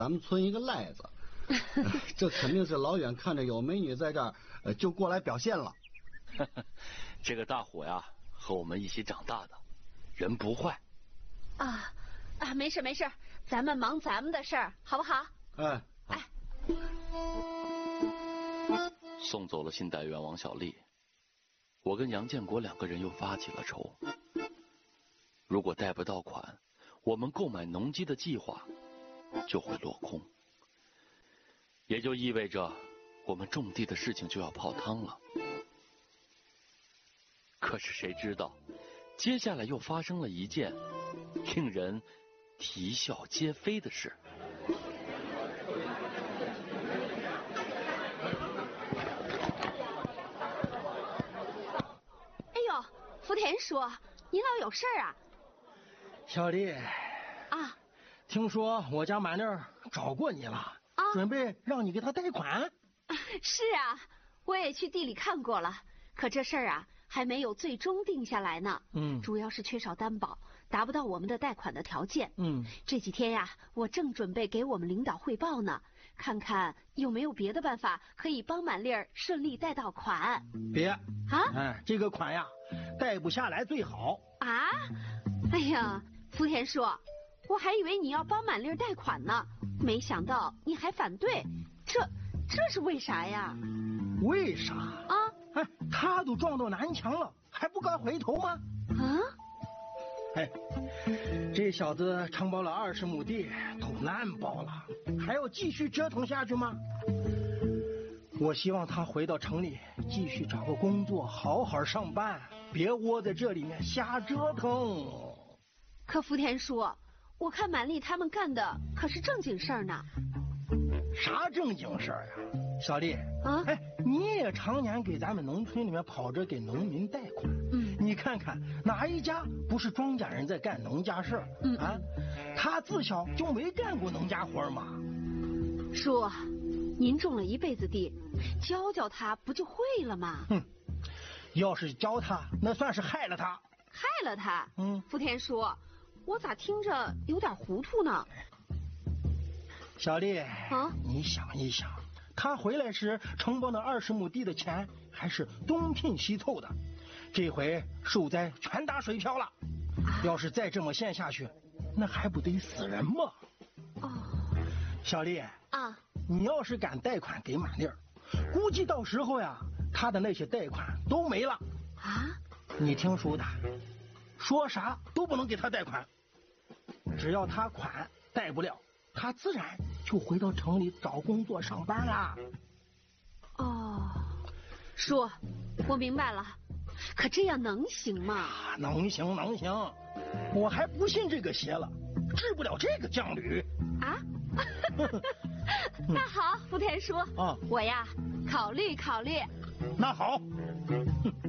咱们村一个赖子，这肯定是老远看着有美女在这儿，就过来表现了。 这个大伙呀，和我们一起长大的，人不坏。 没事，咱们忙咱们的事儿，好不好？ 哎。 送走了信贷员王小丽，我跟杨建国两个人又发起了愁。如果贷不到款，我们购买农机的计划就会落空，也就意味着我们种地的事情就要泡汤了。可是谁知道，接下来又发生了一件令人啼笑皆非的事。 哎呦，福田叔，您老有事儿啊？ 小丽啊， 听说我家满妞找过你了，准备让你给她贷款。 是啊，我也去地里看过了，可这事儿啊还没有最终定下来呢。主要是缺少担保，达不到我们的贷款的条件。这几天呀，我正准备给我们领导汇报呢，看看有没有别的办法可以帮满丽儿顺利贷到款。 别这个款呀，贷不下来最好啊！哎呀，福田叔，我还以为你要帮满丽儿贷款呢，没想到你还反对，这是为啥呀？ 为啥啊？他都撞到南墙了，还不敢回头吗？这小子承包了20亩地，都难保了，还要继续折腾下去吗？我希望他回到城里，继续找个工作，好好上班，别窝在这里面瞎折腾。 可福田叔，我看满丽他们干的可是正经事儿呢。 啥正经事儿呀？小丽你也常年给咱们农村里面跑着给农民贷款，你看看哪一家不是庄稼人在干农家事儿？他自小就没干过农家活吗？ 叔，您种了一辈子地，教他不就会了吗？ 要是教他，那算是害了他。 害了他？福田叔，我咋听着有点糊涂呢？ 小丽你想一想，他回来时承包那20亩地的钱还是东拼西凑的，这回受灾全打水漂了。要是再这么陷下去，那还不得死人吗？小丽你要是敢贷款给满丽儿，估计到时候呀，他的那些贷款都没了你听说的，说啥都不能给他贷款，只要他款贷不了，他自然就回到城里找工作上班啦。 叔，我明白了，可这样能行吗？ 能行，我还不信这个邪了，治不了这个犟驴那好，福田叔我呀考虑。 那好